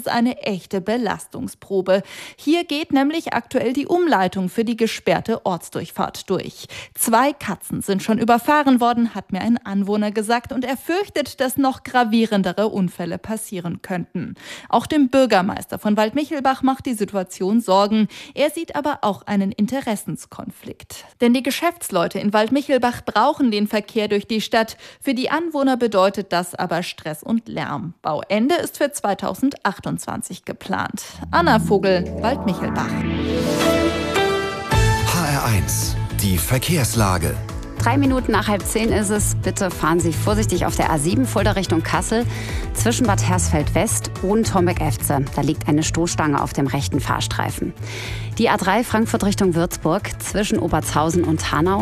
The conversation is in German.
jetzt eine echte Belastungsprobe. Hier geht nämlich aktuell die Umleitung für die gesperrte Ortsdurchfahrt durch. 2 Katzen sind schon überfahren worden, hat mir ein Anwohner gesagt, und er fürchtet, dass noch gravierendere Unfälle passieren könnten. Auch dem Bürgermeister von Waldmichelbach macht die Situation Sorgen. Er sieht aber auch einen Interessenskonflikt. Denn die Geschäftsleute in Waldmichelbach brauchen den Verkehr durch die Stadt. Für die Anwohner bedeutet das aber Stress und Lärm. Bauende ist für 2028 geplant. Anna Vogel, Waldmichelbach. HR1, die Verkehrslage. 3 Minuten nach 9:30 ist es. Bitte fahren Sie vorsichtig auf der A7 Fulda Richtung Kassel zwischen Bad Hersfeld West und Hombeck-Efze. Da liegt eine Stoßstange auf dem rechten Fahrstreifen. Die A3 Frankfurt Richtung Würzburg zwischen Obertshausen und Hanau.